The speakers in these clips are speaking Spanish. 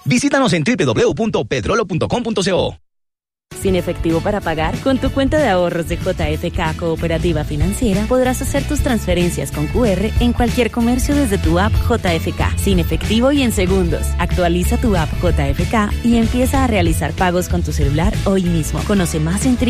Visítanos en www.petrolo.com.co. Sin efectivo para pagar, con tu cuenta de ahorros de JFK Cooperativa Financiera podrás hacer tus transferencias con QR en cualquier comercio desde tu app JFK, sin efectivo y en segundos. Actualiza tu app JFK y empieza a realizar pagos con tu celular hoy mismo. Conoce más en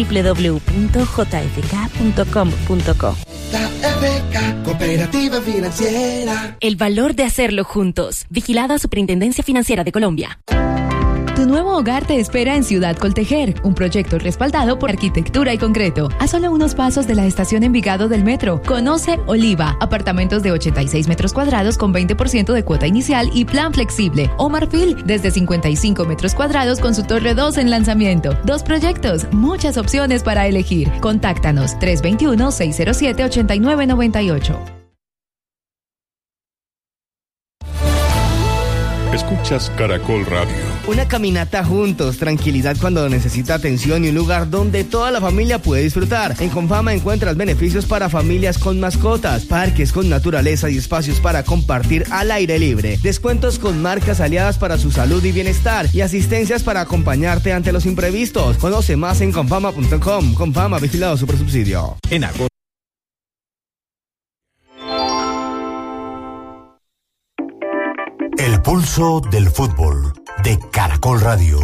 www.jfk.com.co. JFK Cooperativa Financiera. El valor de hacerlo juntos. Vigilada Superintendencia Financiera de Colombia. Tu nuevo hogar te espera en Ciudad Coltejer, un proyecto respaldado por Arquitectura y Concreto. A solo unos pasos de la estación Envigado del metro. Conoce Oliva, apartamentos de 86 metros cuadrados con 20% de cuota inicial y plan flexible. O Marfil, desde 55 metros cuadrados con su torre 2 en lanzamiento. 2 proyectos, muchas opciones para elegir. Contáctanos 321-607-8998. Escuchas Caracol Radio. Una caminata juntos, tranquilidad cuando necesita atención y un lugar donde toda la familia puede disfrutar. En Confama encuentras beneficios para familias con mascotas, parques con naturaleza y espacios para compartir al aire libre, descuentos con marcas aliadas para su salud y bienestar y asistencias para acompañarte ante los imprevistos. Conoce más en confama.com. Confama, vigilado Supersubsidio. En agosto. El pulso del fútbol de Caracol Radio.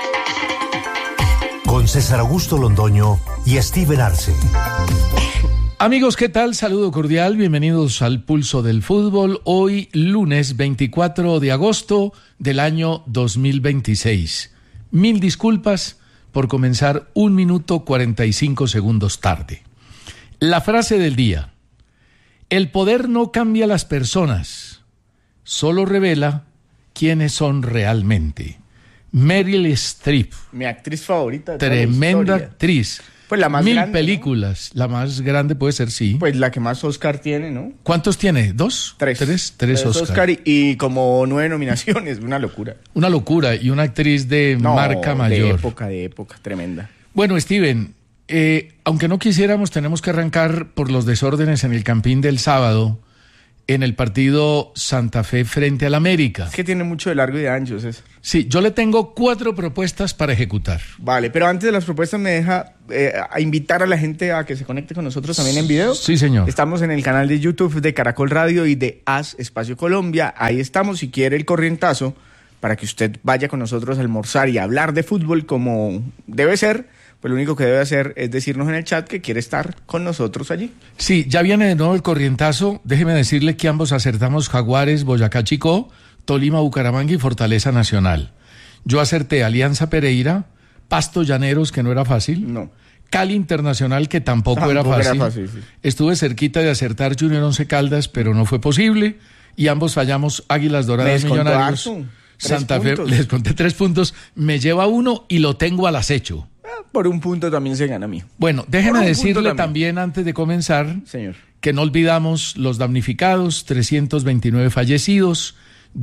Con César Augusto Londoño y Steven Arce. Amigos, ¿qué tal? Saludo cordial, bienvenidos al Pulso del Fútbol. Hoy, lunes 24 de agosto del año 2026. Mil disculpas por comenzar 1 minuto 45 segundos tarde. La frase del día: el poder no cambia a las personas, solo revela quiénes son realmente. Meryl Streep. Mi actriz favorita. Tremenda actriz. Pues la más 1000 grande, películas. ¿No? La más grande puede ser, sí. Pues la que más Oscar tiene, ¿no? ¿Cuántos tiene? ¿2? 3. 3 Oscar. Y como 9 nominaciones. Una locura. Una locura. Y una actriz de marca mayor. De época, tremenda. Bueno, Steven, aunque no quisiéramos, tenemos que arrancar por los desórdenes en el Campín del sábado, en el partido Santa Fe frente al América. Es que tiene mucho de largo y de ancho, César. Sí, yo le tengo 4 propuestas para ejecutar. Vale, pero antes de las propuestas me deja a invitar a la gente a que se conecte con nosotros también en video. Sí, señor. Estamos en el canal de YouTube de Caracol Radio y de AS Espacio Colombia. Ahí estamos, si quiere el corrientazo, para que usted vaya con nosotros a almorzar y a hablar de fútbol como debe ser. Pues lo único que debe hacer es decirnos en el chat que quiere estar con nosotros allí. Sí, ya viene de nuevo el corrientazo. Déjeme decirle que ambos acertamos Jaguares, Boyacá Chicó, Tolima, Bucaramanga y Fortaleza Nacional. Yo acerté Alianza Pereira, Pasto Llaneros, que no era fácil. No. Cali Internacional, que tampoco era fácil. Sí. Estuve cerquita de acertar Junior Once Caldas, pero no fue posible. Y ambos fallamos Águilas Doradas Millonarios. Santa Fe, les conté 3 puntos. Me lleva 1 y lo tengo al acecho. Por 1 punto también se gana mío. Bueno, déjeme decirle también antes de comenzar, señor, que no olvidamos los damnificados, 329 fallecidos,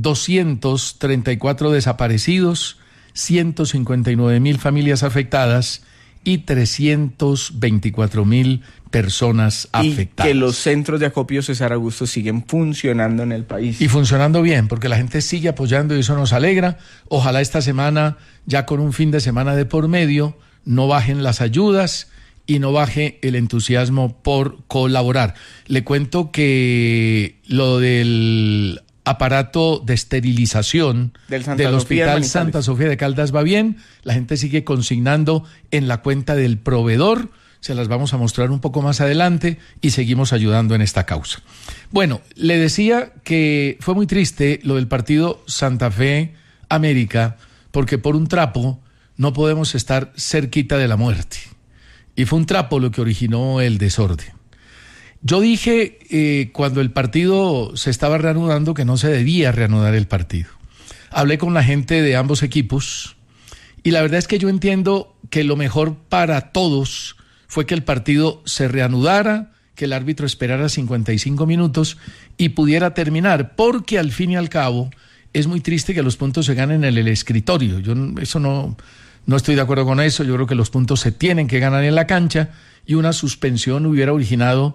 234 desaparecidos, 159,000 familias afectadas y 324,000 personas afectadas. Y que los centros de acopio César Augusto siguen funcionando en el país. Y funcionando bien, porque la gente sigue apoyando y eso nos alegra. Ojalá esta semana, ya con un fin de semana de por medio, no bajen las ayudas y no baje el entusiasmo por colaborar. Le cuento que lo del aparato de esterilización del Hospital Santa Sofía de Caldas va bien. La gente sigue consignando en la cuenta del proveedor. Se las vamos a mostrar un poco más adelante y seguimos ayudando en esta causa. Bueno, le decía que fue muy triste lo del partido Santa Fe América, porque por un trapo no podemos estar cerquita de la muerte. Y fue un trapo lo que originó el desorden. Yo dije cuando el partido se estaba reanudando que no se debía reanudar el partido. Hablé con la gente de ambos equipos y la verdad es que yo entiendo que lo mejor para todos fue que el partido se reanudara, que el árbitro esperara 55 minutos y pudiera terminar, porque al fin y al cabo es muy triste que los puntos se ganen en el escritorio. Yo eso no estoy de acuerdo con eso. Yo creo que los puntos se tienen que ganar en la cancha y una suspensión hubiera originado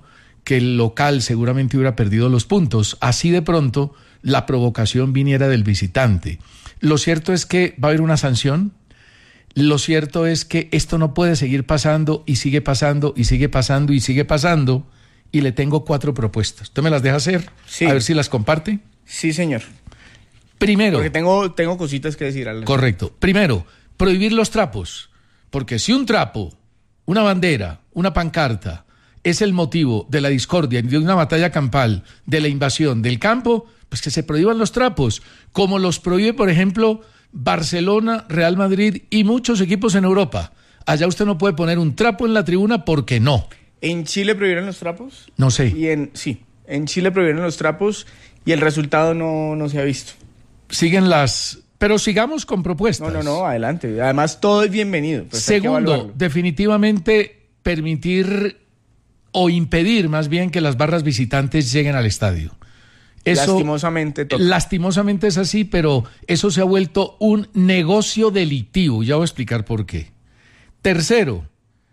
que el local seguramente hubiera perdido los puntos, así de pronto la provocación viniera del visitante. Lo cierto es que va a haber una sanción. Lo cierto es que esto no puede seguir pasando y sigue pasando y sigue pasando y sigue pasando. Y le tengo 4 propuestas. ¿Usted me las deja hacer? Sí. A ver si las comparte. Sí, señor. Primero. Porque tengo cositas que decir. Alan. Correcto. Primero, prohibir los trapos. Porque si un trapo, una bandera, una pancarta es el motivo de la discordia, de una batalla campal, de la invasión del campo, pues que se prohíban los trapos, como los prohíbe, por ejemplo, Barcelona, Real Madrid y muchos equipos en Europa. Allá usted no puede poner un trapo en la tribuna porque no. ¿En Chile prohibieron los trapos? No sé. En Chile prohibieron los trapos y el resultado no se ha visto. Siguen pero sigamos con propuestas. No, adelante. Además, todo es bienvenido. Pues segundo, definitivamente permitir o impedir más bien que las barras visitantes lleguen al estadio. Eso, lastimosamente es así, pero eso se ha vuelto un negocio delictivo. Ya voy a explicar por qué. Tercero,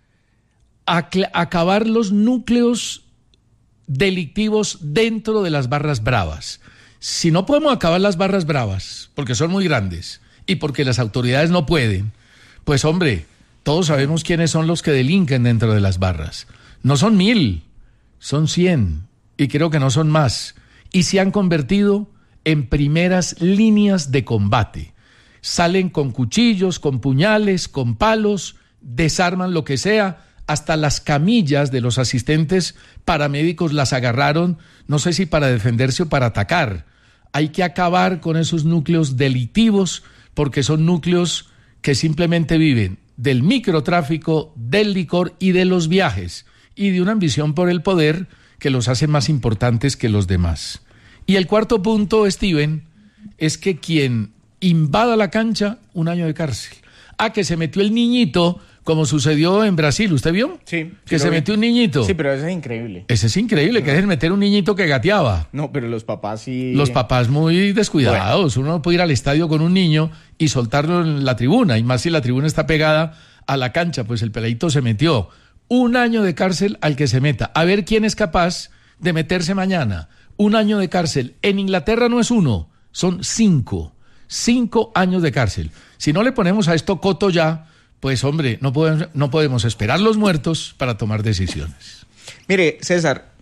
acabar los núcleos delictivos dentro de las barras bravas. Si no podemos acabar las barras bravas, porque son muy grandes y porque las autoridades no pueden, pues hombre, todos sabemos quiénes son los que delinquen dentro de las barras. No son 1000, son 100 y creo que no son más. Y se han convertido en primeras líneas de combate. Salen con cuchillos, con puñales, con palos, desarman lo que sea. Hasta las camillas de los asistentes paramédicos las agarraron, no sé si para defenderse o para atacar. Hay que acabar con esos núcleos delictivos porque son núcleos que simplemente viven del microtráfico, del licor y de los viajes y de una ambición por el poder que los hace más importantes que los demás. Y el cuarto punto, Steven, es que quien invada la cancha, 1 año de cárcel. Que se metió el niñito, como sucedió en Brasil, ¿usted vio? Sí. Que se metió un niñito. Sí, pero eso es increíble. Ese es increíble, que dejen meter un niñito que gateaba. No, pero los papás sí. Los papás muy descuidados. Bueno. Uno no puede ir al estadio con un niño y soltarlo en la tribuna, y más si la tribuna está pegada a la cancha, pues el peladito se metió. 1 año de cárcel al que se meta. A ver quién es capaz de meterse mañana. 1 año de cárcel. En Inglaterra no es 1, son 5. 5 años de cárcel. Si no le ponemos a esto coto ya, pues hombre, no podemos esperar los muertos para tomar decisiones. Mire, César,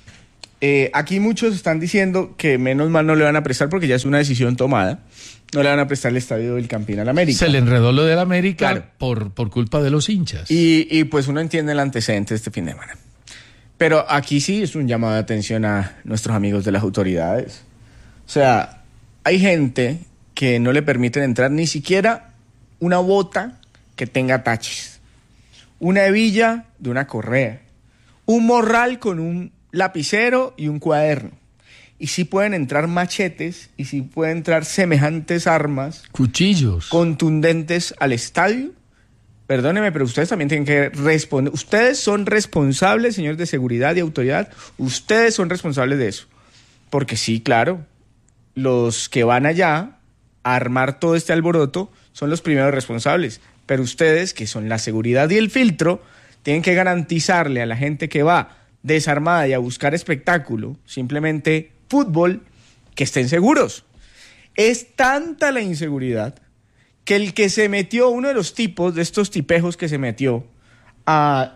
aquí muchos están diciendo que menos mal no le van a prestar porque ya es una decisión tomada. No le van a prestar el estadio del Campín al América. Se le enredó lo del América, claro, por culpa de los hinchas. Y pues uno entiende el antecedente de este fin de semana. Pero aquí sí es un llamado de atención a nuestros amigos de las autoridades. O sea, hay gente que no le permiten entrar ni siquiera una bota que tenga taches, una hebilla de una correa, un morral con un lapicero y un cuaderno. Y sí pueden entrar machetes y sí pueden entrar semejantes armas, cuchillos contundentes al estadio. Perdóneme, pero ustedes también tienen que responder. Ustedes son responsables, señores de seguridad y autoridad. Ustedes son responsables de eso. Porque sí, claro, los que van allá a armar todo este alboroto son los primeros responsables. Pero ustedes, que son la seguridad y el filtro, tienen que garantizarle a la gente que va desarmada y a buscar espectáculo, simplemente fútbol, que estén seguros. Es tanta la inseguridad que el que se metió, uno de los tipos de estos tipejos que se metió a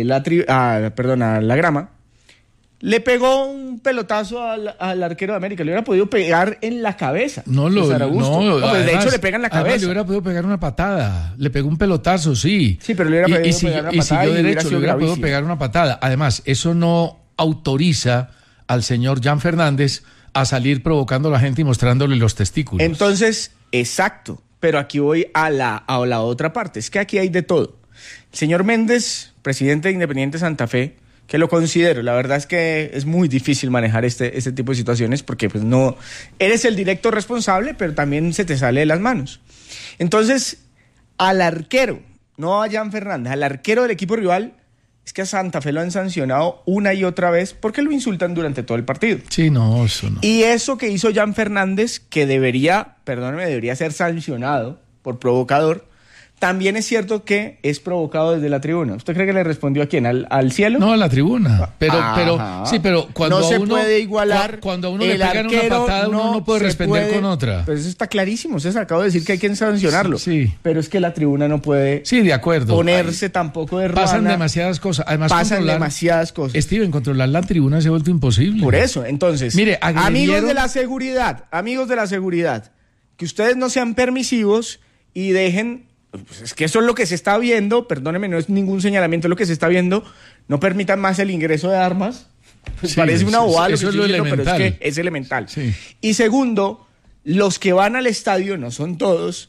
la grama, le pegó un pelotazo al arquero de América. Le hubiera podido pegar en la cabeza. De hecho le pega en la cabeza. Le hubiera podido pegar una patada. Le pegó un pelotazo, sí. Sí, pero le hubiera podido pegar una patada. Le hubiera podido pegar una patada. Además, eso no autoriza al señor Jan Fernández a salir provocando a la gente y mostrándole los testículos. Entonces, exacto. Pero aquí voy a la otra parte. Es que aquí hay de todo. El señor Méndez, presidente de Independiente Santa Fe, que lo considero, la verdad es que es muy difícil manejar este tipo de situaciones porque pues no eres el directo responsable, pero también se te sale de las manos. Entonces, al arquero, no a Jan Fernández, al arquero del equipo rival, es que a Santa Fe lo han sancionado una y otra vez porque lo insultan durante todo el partido. Sí, no, eso no. Y eso que hizo Jan Fernández, que debería ser sancionado por provocador, también es cierto que es provocado desde la tribuna. ¿Usted cree que le respondió a quién? ¿Al cielo? No, a la tribuna. Pero cuando no a se uno puede igualar. Cuando a uno le pegan una patada, uno no puede responder con otra. Pues eso está clarísimo. Usted acaba de decir que hay que sancionarlo. Sí. Pero es que la tribuna no puede. Sí, de acuerdo. Ponerse tampoco de ruana. Pasan demasiadas cosas. Además, demasiadas cosas. Steven, controlar la tribuna se ha vuelto imposible. Por eso, entonces, mire, amigos de la seguridad, que ustedes no sean permisivos y dejen, pues es que eso es lo que se está viendo, perdónenme, no es ningún señalamiento, lo que se está viendo, no permitan más el ingreso de armas. Pues sí, parece una bobada lo que estoy diciendo, pero es que es elemental. Sí. Y segundo, los que van al estadio, no son todos,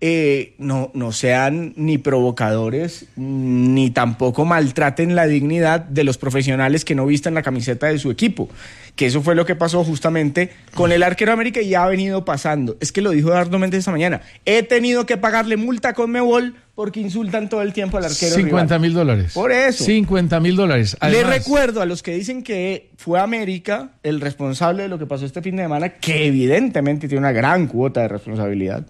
no sean ni provocadores, ni tampoco maltraten la dignidad de los profesionales que no vistan la camiseta de su equipo. Que eso fue lo que pasó justamente con el arquero de América y ya ha venido pasando. Es que lo dijo Eduardo Méndez esta mañana. He tenido que pagarle multa con Conmebol porque insultan todo el tiempo al arquero rival. $50,000. Por eso. $50,000. Le recuerdo a los que dicen que fue América el responsable de lo que pasó este fin de semana, que evidentemente tiene una gran cuota de responsabilidad.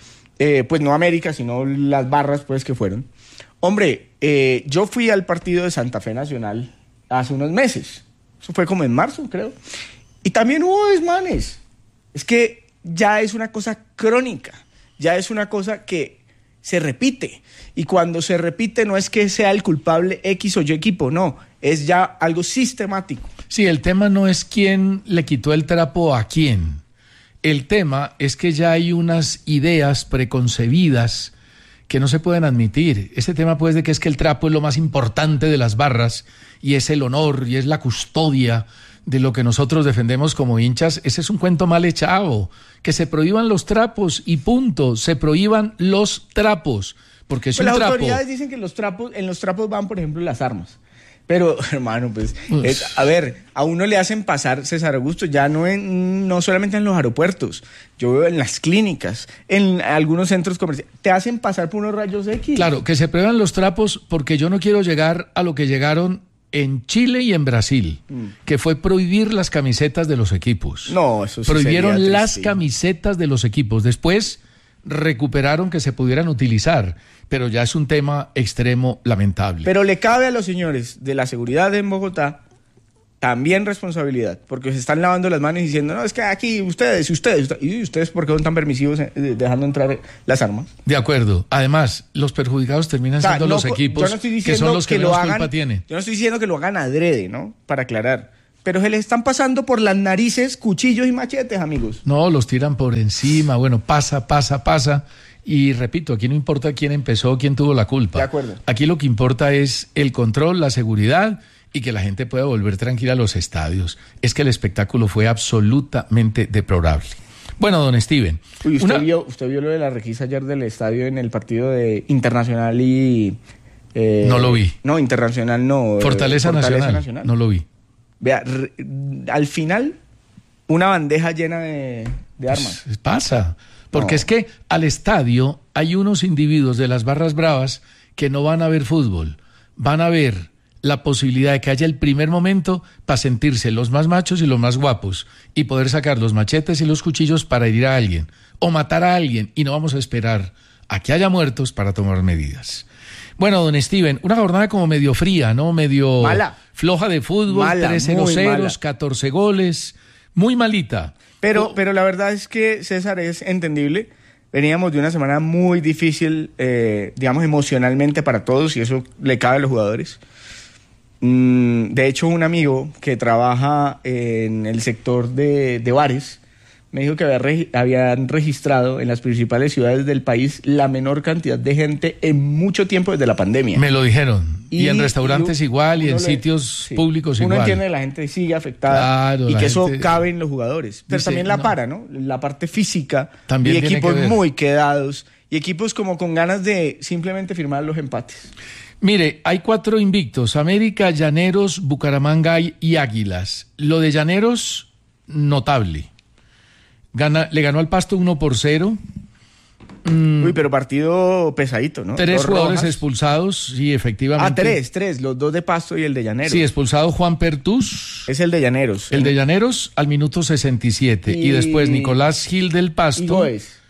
Pues no América, sino las barras pues que fueron. Hombre, yo fui al partido de Santa Fe Nacional hace unos meses. Eso fue como en marzo, creo. Y también hubo desmanes. Es que ya es una cosa crónica. Ya es una cosa que se repite. Y cuando se repite no es que sea el culpable X o Y equipo, no. Es ya algo sistemático. Sí, el tema no es quién le quitó el trapo a quién. El tema es que ya hay unas ideas preconcebidas que no se pueden admitir. Este tema pues de que es que el trapo es lo más importante de las barras y es el honor y es la custodia de lo que nosotros defendemos como hinchas, ese es un cuento mal echado. Que se prohíban los trapos y punto, se prohíban los trapos, porque es un trapo. Las autoridades dicen que en los trapos van, por ejemplo, las armas. Pero, hermano, pues, a ver, a uno le hacen pasar, César Augusto, ya no solamente en los aeropuertos, yo veo en las clínicas, en algunos centros comerciales, te hacen pasar por unos rayos X. Claro, que se prueban los trapos porque yo no quiero llegar a lo que llegaron en Chile y en Brasil, que fue prohibir las camisetas de los equipos. No, eso sí. Prohibieron las camisetas de los equipos. Después recuperaron que se pudieran utilizar, pero ya es un tema extremo lamentable. Pero le cabe a los señores de la seguridad en Bogotá también responsabilidad, porque se están lavando las manos y diciendo, no, es que aquí ustedes, ¿y ustedes por qué son tan permisivos dejando entrar las armas? De acuerdo. Además, los perjudicados terminan siendo los equipos que son los que menos culpa tienen. Yo no estoy diciendo que lo hagan adrede, ¿no? Para aclarar. Pero se les están pasando por las narices cuchillos y machetes, amigos. No, los tiran por encima, bueno, pasa. Y repito, aquí no importa quién empezó, quién tuvo la culpa. De acuerdo. Aquí lo que importa es el control, la seguridad y que la gente pueda volver tranquila a los estadios. Es que el espectáculo fue absolutamente deplorable. Bueno, don Steven. Uy, ¿usted vio lo de la requisa ayer del estadio en el partido de Internacional y... no lo vi. No, Internacional no. Fortaleza Nacional. No lo vi. Vea, al final, una bandeja llena de armas. Pues pasa. Porque es que al estadio hay unos individuos de las barras bravas que no van a ver fútbol. Van a ver la posibilidad de que haya el primer momento para sentirse los más machos y los más guapos y poder sacar los machetes y los cuchillos para herir a alguien o matar a alguien, y no vamos a esperar a que haya muertos para tomar medidas. Bueno, don Steven, una jornada como medio fría, ¿no? Medio mala, floja de fútbol, 3-0, 14 goles, muy malita. Pero la verdad es que, César, es entendible. Veníamos de una semana muy difícil, digamos, emocionalmente para todos, y eso le cabe a los jugadores. De hecho, un amigo que trabaja en el sector de bares me dijo que habían registrado en las principales ciudades del país la menor cantidad de gente en mucho tiempo desde la pandemia. Me lo dijeron. Y en restaurantes igual, y en sitios públicos igual. Uno entiende que la gente sigue afectada, claro, y que eso cabe en los jugadores. Pero también ¿no? La parte física, también, y equipos muy quedados, y equipos como con ganas de simplemente firmar los empates. Mire, hay 4 invictos: América, Llaneros, Bucaramanga y Águilas. Lo de Llaneros, notable. Le ganó al Pasto 1-0. Uy, pero partido pesadito, ¿no? 3 jugadores expulsados, sí, efectivamente. 3, los 2 de Pasto y el de Llaneros. Sí, expulsado Juan Pertús. Es el de Llaneros. El de Llaneros al minuto 67. Y después Nicolás Gil del Pasto.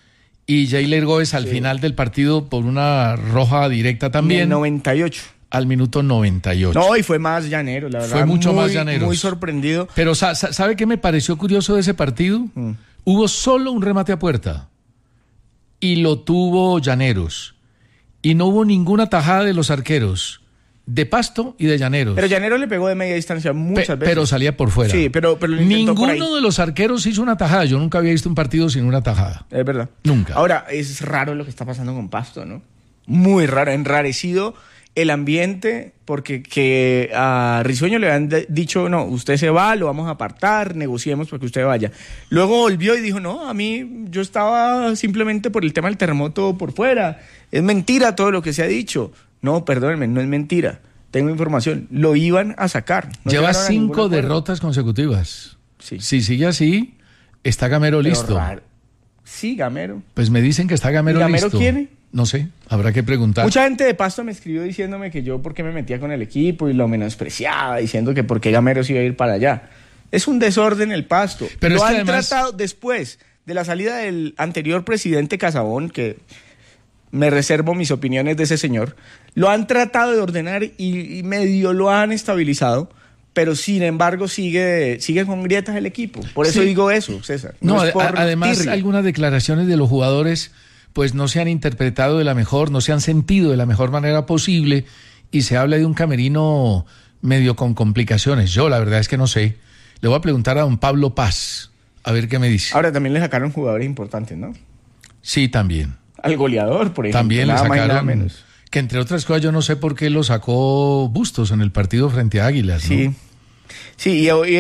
y Jailer Góez al final del partido por una roja directa también. En el 98. Al minuto 98. No, y fue más llanero, la verdad. Fue mucho más llanero. Muy sorprendido. Pero ¿sabe qué me pareció curioso de ese partido? Hubo solo un remate a puerta y lo tuvo Llaneros. Y no hubo ninguna tajada de los arqueros, de Pasto y de Llaneros. Pero Llaneros le pegó de media distancia muchas veces. Pero salía por fuera. Sí, pero lo intentó por ahí. Ninguno de los arqueros hizo una tajada. Yo nunca había visto un partido sin una tajada. Es verdad. Nunca. Ahora, es raro lo que está pasando con Pasto, ¿no? Muy raro, enrarecido el ambiente, porque que a Risueño le habían dicho, no, usted se va, lo vamos a apartar, negociemos para que usted vaya. Luego volvió y dijo, no, a mí yo estaba simplemente por el tema del terremoto por fuera. Es mentira todo lo que se ha dicho. No, perdónenme, no es mentira. Tengo información. Lo iban a sacar. No lleva 5 derrotas consecutivas. Sí. Si sigue así, está Gamero listo. Raro. Sí, Gamero. Pues me dicen que está Gamero listo. ¿Y Gamero quién? No sé, habrá que preguntar. Mucha gente de Pasto me escribió diciéndome que yo por qué me metía con el equipo y lo menospreciaba, diciendo que por qué Gamero se iba a ir para allá. Es un desorden el Pasto. Pero lo es que han además... tratado después de la salida del anterior presidente Casabón, que me reservo mis opiniones de ese señor, lo han tratado de ordenar y medio lo han estabilizado, pero sin embargo sigue con grietas el equipo. Por eso digo eso, César. No, además algunas declaraciones de los jugadores pues no se han interpretado de la mejor, no se han sentido de la mejor manera posible y se habla de un camerino medio con complicaciones. Yo la verdad es que no sé. Le voy a preguntar a don Pablo Paz, a ver qué me dice. Ahora también le sacaron jugadores importantes, ¿no? Sí, también. Al goleador, por ejemplo. También le sacaron, que entre otras cosas yo no sé por qué lo sacó Bustos en el partido frente a Águilas, ¿no? Sí, y hoy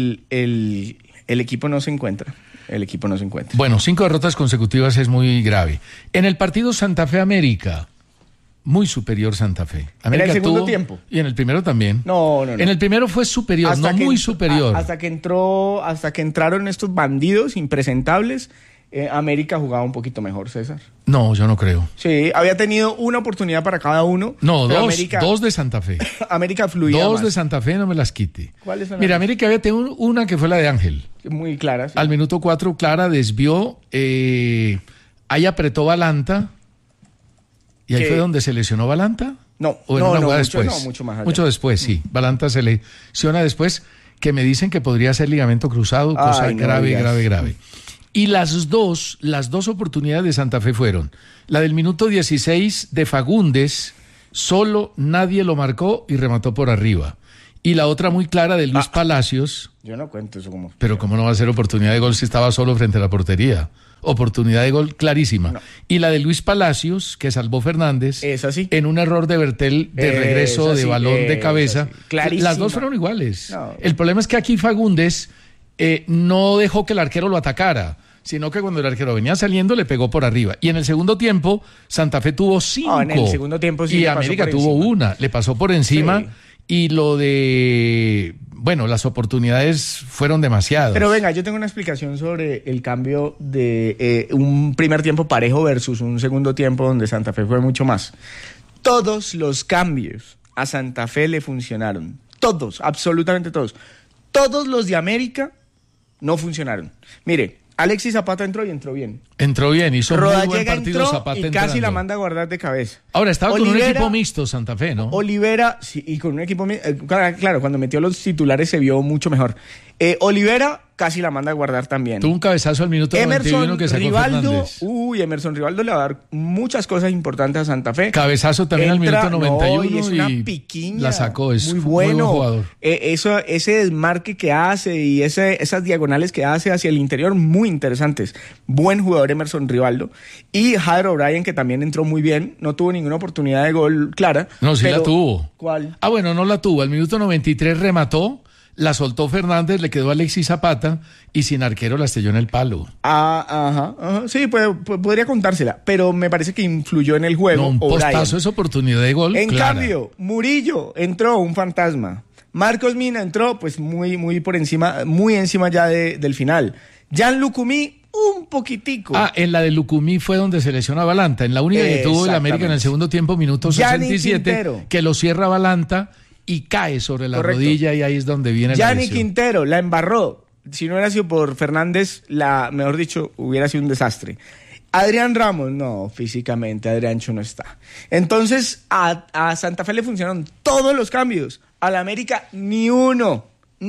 el equipo no se encuentra. El equipo no se encuentra. Bueno, 5 derrotas consecutivas es muy grave. En el partido Santa Fe América, muy superior Santa Fe. América en el segundo tiempo. Y en el primero también. No. En el primero fue superior, hasta no muy superior. Hasta que entraron estos bandidos impresentables, América jugaba un poquito mejor, César. No, yo no creo. Sí, había tenido una oportunidad para cada uno. No, dos de Santa Fe. América fluía Dos más. de Santa Fe, no me las quite. ¿Cuáles son? Mira, América había tenido una que fue la de Ángel. Muy clara. Sí. Al minuto 4, Clara desvió, ahí apretó Balanta. ¿Y ahí fue donde se lesionó Balanta? No, ¿O en una jugada después? Mucho más allá. Mucho después, sí. Balanta se lesiona después, que me dicen que podría ser ligamento cruzado, cosa grave. Y las dos oportunidades de Santa Fe fueron la del minuto 16 de Fagundes, solo nadie lo marcó y remató por arriba. Y la otra muy clara de Luis Palacios. Yo no cuento eso como... Pero ¿cómo no va a ser oportunidad de gol si estaba solo frente a la portería? Oportunidad de gol clarísima. No. Y la de Luis Palacios, que salvó Fernández, en un error de Bertel de regreso de balón de cabeza. Las dos fueron iguales. No. El problema es que aquí Fagundes no dejó que el arquero lo atacara, sino que cuando el arquero venía saliendo le pegó por arriba. Y en el segundo tiempo, Santa Fe tuvo 5. En el segundo tiempo sí. Y América tuvo una, le pasó por encima. Sí. Y lo de... Bueno, las oportunidades fueron demasiadas. Pero venga, yo tengo una explicación sobre el cambio de un primer tiempo parejo versus un segundo tiempo donde Santa Fe fue mucho más. Todos los cambios a Santa Fe le funcionaron. Todos, absolutamente todos. Todos los de América no funcionaron. Mire, Alexis Zapata entró y entró bien. Hizo muy buen partido Zapata y casi la manda a guardar de cabeza. Ahora, estaba con un equipo mixto Santa Fe, ¿no? Olivera, sí, y con un equipo mixto. Claro, cuando metió los titulares se vio mucho mejor. Olivera casi la manda a guardar también. Tuvo un cabezazo al minuto 91 que sacó Fernández. Emerson Rivaldo le va a dar muchas cosas importantes a Santa Fe. Cabezazo también al minuto 91 y es una piquiña. La sacó, es muy bueno. Muy buen jugador. Ese desmarque que hace y esas diagonales que hace hacia el interior, muy interesantes. Buen jugador Emerson Rivaldo. Y Jader O'Brien, que también entró muy bien, no tuvo ninguna oportunidad de gol clara. No, sí la tuvo. ¿Cuál? Bueno, no la tuvo. Al minuto 93 remató. La soltó Fernández, le quedó Alexis Zapata y sin arquero la estrelló en el palo. Ajá. Sí, podría contársela, pero me parece que influyó en el juego. No, un postazo es oportunidad de gol. En cambio, Murillo entró un fantasma. Marcos Mina entró pues muy por encima, muy encima ya del final. Jan Lucumí un poquitico. En la de Lucumí fue donde se lesionó a Balanta, en la única que tuvo el América en el segundo tiempo, minuto 67, que lo cierra Balanta y cae sobre la rodilla y ahí es donde viene la lesión. Gianni Quintero la embarró. Si no hubiera sido por Fernández, mejor dicho, hubiera sido un desastre. Adrián Ramos, no, físicamente Adriancho no está. Entonces a Santa Fe le funcionaron todos los cambios, a la América ni uno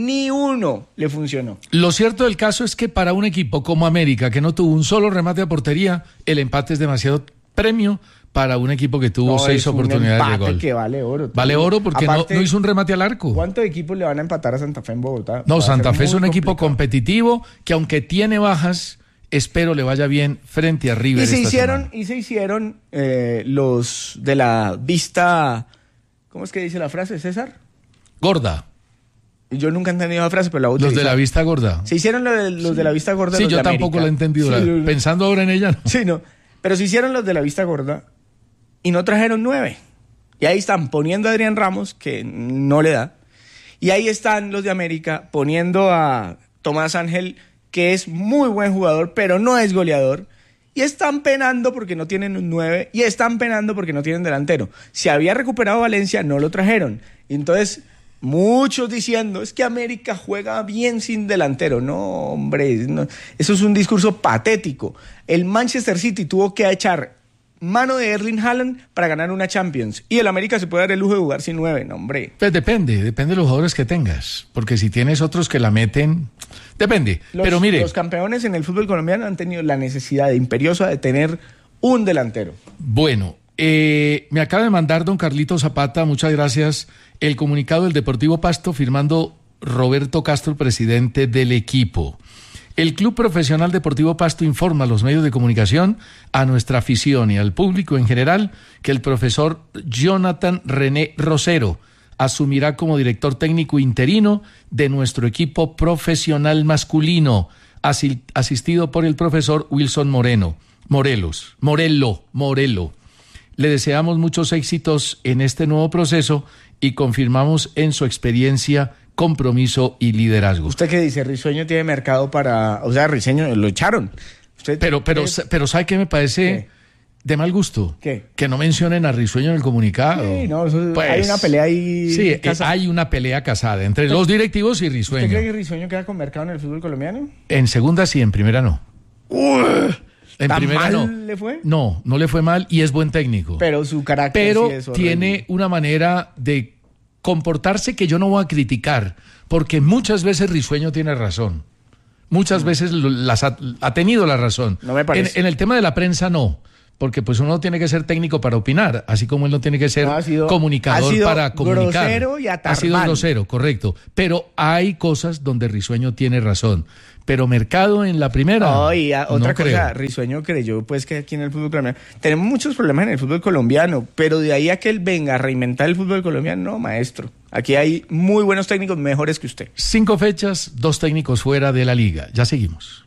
le funcionó. Lo cierto del caso es que para un equipo como América, que no tuvo un solo remate a portería, el empate es demasiado premio para un equipo que tuvo 6 oportunidades de gol. Que vale oro. Vale oro porque aparte, no hizo un remate al arco. ¿Cuántos equipos le van a empatar a Santa Fe en Bogotá? No, Santa Fe es un equipo competitivo que aunque tiene bajas, espero le vaya bien frente a River. Y se hicieron los de la vista, ¿cómo es que dice la frase, César? Gorda. Yo nunca he entendido la frase, pero la utilizan. Los de la vista gorda. Se hicieron los de la vista gorda. Sí, yo tampoco la he entendido. Pensando ahora en ella, no. Sí, no. Pero se hicieron los de la vista gorda y no trajeron 9. Y ahí están poniendo a Adrián Ramos, que no le da. Y ahí están los de América poniendo a Tomás Ángel, que es muy buen jugador, pero no es goleador. Y están penando porque no tienen un 9 y están penando porque no tienen delantero. Si había recuperado Valencia, no lo trajeron. Y entonces, muchos diciendo, es que América juega bien sin delantero. No, hombre, no. Eso es un discurso patético. El Manchester City tuvo que echar mano de Erling Haaland para ganar una Champions. Y el América se puede dar el lujo de jugar sin 9, no, hombre. Pues depende de los jugadores que tengas. Porque si tienes otros que la meten, depende. Pero mire, los campeones en el fútbol colombiano han tenido la necesidad imperiosa de tener un delantero. Bueno, me acaba de mandar don Carlito Zapata, muchas gracias, el comunicado del Deportivo Pasto firmando Roberto Castro, presidente del equipo. El Club Profesional Deportivo Pasto informa a los medios de comunicación, a nuestra afición y al público en general, que el profesor Jonathan René Rosero asumirá como director técnico interino de nuestro equipo profesional masculino, asistido por el profesor Wilson Morelo. Le deseamos muchos éxitos en este nuevo proceso y confirmamos en su experiencia, compromiso y liderazgo. ¿Usted qué dice? Risueño tiene mercado para... O sea, Risueño lo echaron. Pero ¿sabe qué me parece ¿Qué? de mal gusto? ¿Qué? Que no mencionen a Risueño en el comunicado. Sí, no, hay una pelea ahí... Sí, hay una pelea casada entre los directivos y Risueño. ¿Usted cree que Risueño queda con mercado en el fútbol colombiano? En segunda sí, en primera no. En primera mal no. ¿Le fue? No le fue mal y es buen técnico. Pero su carácter sí es horrible. Tiene una manera de comportarse que yo no voy a criticar, porque muchas veces Risueño tiene razón. Muchas veces ha tenido la razón. No me parece. En el tema de la prensa no, porque pues uno tiene que ser técnico para opinar, así como él no tiene que ser comunicador para comunicar. Grosero y atarmán. Ha sido grosero, correcto. Pero hay cosas donde Risueño tiene razón. Pero mercado en la primera. No, y otra no cosa, creo. Risueño creyó pues que aquí en el fútbol colombiano tenemos muchos problemas en el fútbol colombiano, pero de ahí a que él venga a reinventar el fútbol colombiano, no, maestro. Aquí hay muy buenos técnicos, mejores que usted. 5 fechas, 2 técnicos fuera de la liga. Ya seguimos.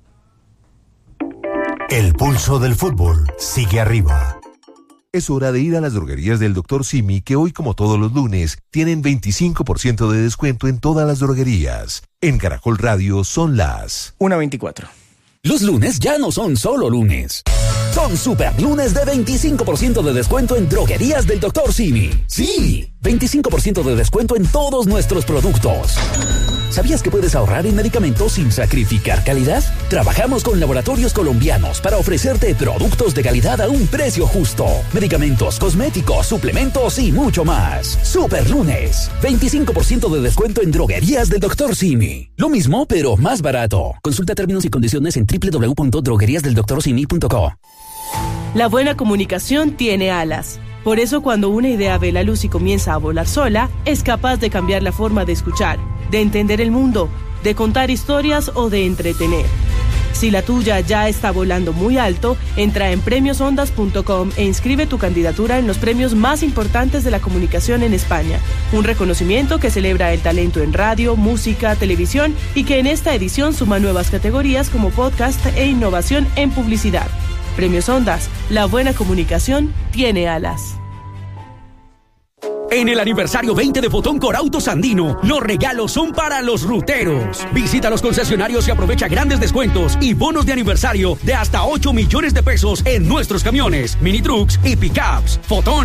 El pulso del fútbol sigue arriba. Es hora de ir a las droguerías del Dr. Simi, que hoy, como todos los lunes, tienen 25% de descuento en todas las droguerías. En Caracol Radio son las 1:24. Los lunes ya no son solo lunes. Son super lunes de 25% de descuento en droguerías del Dr. Simi. Sí, 25% de descuento en todos nuestros productos. ¿Sabías que puedes ahorrar en medicamentos sin sacrificar calidad? Trabajamos con laboratorios colombianos para ofrecerte productos de calidad a un precio justo. Medicamentos, cosméticos, suplementos y mucho más. Super lunes, 25% de descuento en droguerías del Dr. Simi. Lo mismo, pero más barato. Consulta términos y condiciones en www.drogueriasdeldoctorsimi.co. La buena comunicación tiene alas. Por eso, cuando una idea ve la luz y comienza a volar sola, es capaz de cambiar la forma de escuchar, de entender el mundo, de contar historias o de entretener. Si la tuya ya está volando muy alto, entra en premiosondas.com e inscribe tu candidatura en los premios más importantes de la comunicación en España. Un reconocimiento que celebra el talento en radio, música, televisión y que en esta edición suma nuevas categorías como podcast e innovación en publicidad. Premios Ondas, la buena comunicación tiene alas. En el aniversario 20 de Fotón Corautos Andino, los regalos son para los ruteros. Visita los concesionarios y aprovecha grandes descuentos y bonos de aniversario de hasta 8 millones de pesos en nuestros camiones, mini trucks y pickups. Fotón.